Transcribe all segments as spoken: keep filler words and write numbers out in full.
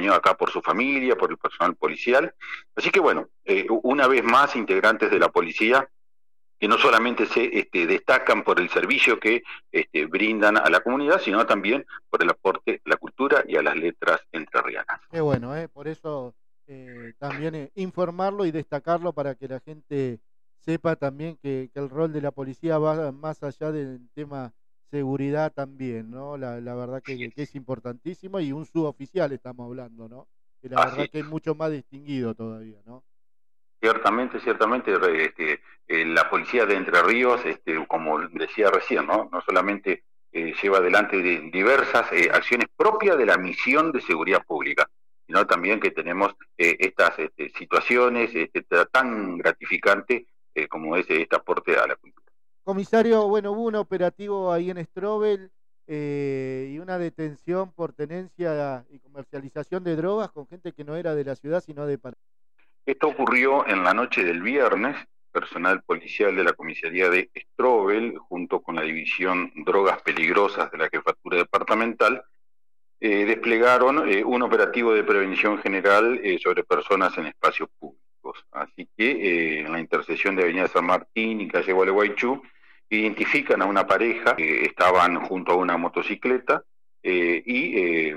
acompañado acá por su familia, por el personal policial. Así que bueno, eh, una vez más, integrantes de la policía que no solamente se este, destacan por el servicio que este, brindan a la comunidad, sino también por el aporte a la cultura y a las letras entrerrianas. Qué bueno, ¿eh? Por eso eh, también eh, informarlo y destacarlo para que la gente sepa también que, que el rol de la policía va más allá del tema seguridad también, ¿no? La, la verdad Así que, es. que es importantísimo y un suboficial estamos hablando, ¿no? Que la Así verdad que es es. mucho más distinguido todavía, ¿no? Ciertamente, ciertamente, este, eh, la policía de Entre Ríos, este, como decía recién, no, no solamente eh, lleva adelante de diversas eh, acciones propias de la misión de seguridad pública, sino también que tenemos eh, estas este, situaciones este, tan gratificantes eh, como es este aporte a la cultura. Comisario, bueno, hubo un operativo ahí en Strobel eh, y una detención por tenencia y comercialización de drogas con gente que no era de la ciudad, sino de Panamá. Esto ocurrió en la noche del viernes. Personal policial de la comisaría de Strobel, junto con la división Drogas Peligrosas de la Jefatura Departamental, eh, desplegaron eh, un operativo de prevención general eh, sobre personas en espacios públicos. Así que eh, en la intersección de Avenida San Martín y calle Gualeguaychú, identifican a una pareja que estaban junto a una motocicleta eh, y eh,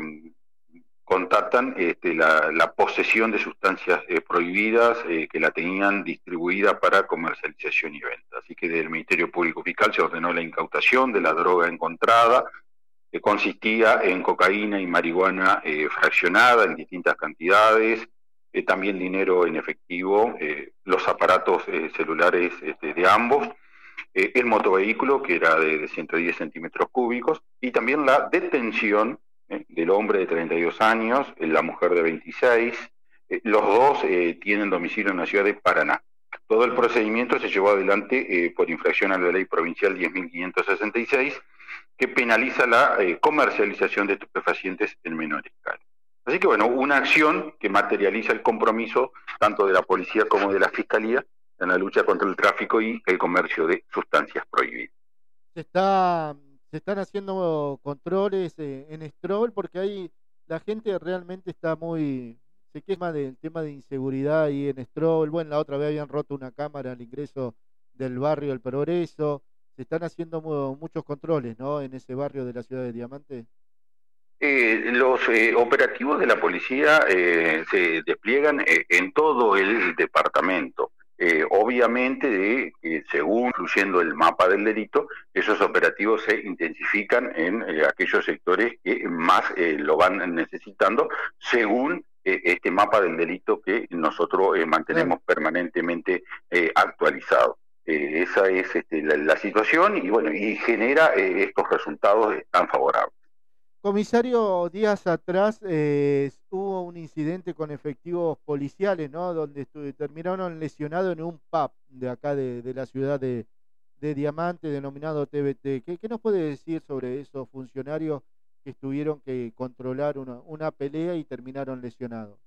contactan este, la, la, posesión de sustancias eh, prohibidas eh, que la tenían distribuida para comercialización y venta. Así que del Ministerio Público Fiscal se ordenó la incautación de la droga encontrada, que consistía en cocaína y marihuana eh, fraccionada en distintas cantidades, eh, también dinero en efectivo, eh, los aparatos eh, celulares este, de ambos, eh, el motovehículo, que era de, de ciento diez centímetros cúbicos, y también la detención eh, del hombre de treinta y dos años, eh, la mujer de veintiséis, eh, los dos eh, tienen domicilio en la ciudad de Paraná. Todo el procedimiento se llevó adelante eh, por infracción a la ley provincial diez mil quinientos sesenta y seis, que penaliza la eh, comercialización de estupefacientes en menor escala. Así que bueno, una acción que materializa el compromiso tanto de la policía como de la fiscalía en la lucha contra el tráfico y el comercio de sustancias prohibidas. Se está, se están haciendo controles eh, en Strobel porque ahí la gente realmente está muy, se queja del tema de inseguridad ahí en Strobel. Bueno, la otra vez habían roto una cámara al ingreso del barrio El Progreso. Se están haciendo mu muchos controles, ¿no? En ese barrio de la ciudad de Diamante. Eh, los eh, operativos de la policía eh, se despliegan eh, en todo el departamento. Eh, obviamente, de, eh, según incluyendo el mapa del delito, esos operativos se intensifican en eh, aquellos sectores que más eh, lo van necesitando, según eh, este mapa del delito que nosotros eh, mantenemos Claro. permanentemente eh, actualizado. Eh, esa es este, la, la situación y bueno, y genera eh, estos resultados tan favorables. Comisario, días atrás eh, hubo un incidente con efectivos policiales, ¿no? Donde terminaron lesionados en un pub de acá de, de la ciudad de, de Diamante, denominado T V T. ¿Qué, qué nos puede decir sobre esos funcionarios que tuvieron que controlar una, una pelea y terminaron lesionados?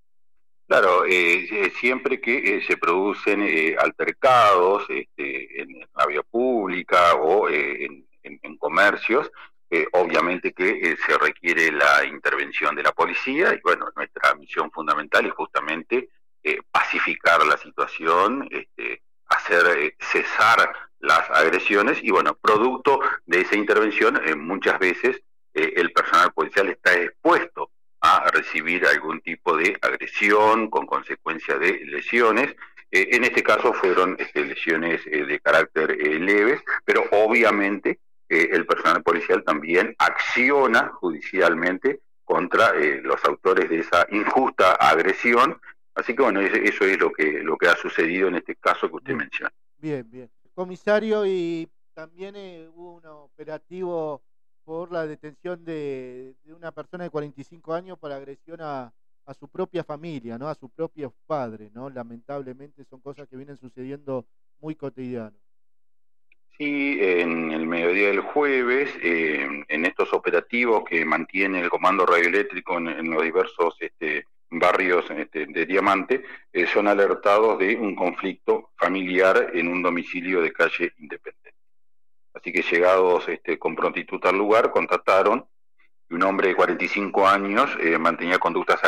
Claro, eh, siempre que eh, se producen eh, altercados este, en la vía pública o eh, en, en, en comercios, eh, obviamente que eh, se requiere la intervención de la policía y bueno, nuestra misión fundamental es justamente eh, pacificar la situación, este, hacer eh, cesar las agresiones y bueno, producto de esa intervención eh, muchas veces eh, el personal policial está expuesto a recibir algún tipo de agresión con consecuencia de lesiones. Eh, en este caso fueron este, lesiones eh, de carácter eh, leves, pero obviamente eh, el personal policial también acciona judicialmente contra eh, los autores de esa injusta agresión. Así que bueno, eso es lo que, lo que ha sucedido en este caso que usted Bien, menciona. bien, bien. Comisario, y también eh, hubo un operativo por la detención de, de una persona de cuarenta y cinco años por agresión a, a su propia familia, ¿no? A su propio padre, ¿no? Lamentablemente son cosas que vienen sucediendo muy cotidiano. Sí, en el mediodía del jueves, eh, en estos operativos que mantiene el Comando Radioeléctrico en, en los diversos este, barrios este, de Diamante, eh, son alertados de un conflicto familiar en un domicilio de calle Independencia. Así que llegados este, con prontitud al lugar, contactaron que un hombre de cuarenta y cinco años eh, mantenía conductas